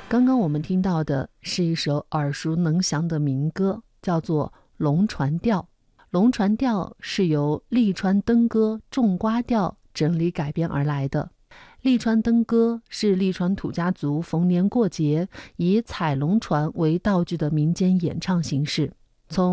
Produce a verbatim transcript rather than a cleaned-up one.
刚刚我们听到的是一首耳熟能详的民歌，叫做《龙船调》。龙船调是由利川登歌种瓜调整理改编而来的。利川登歌是利川土家族逢年过节以彩龙船为道具的民间演唱形式。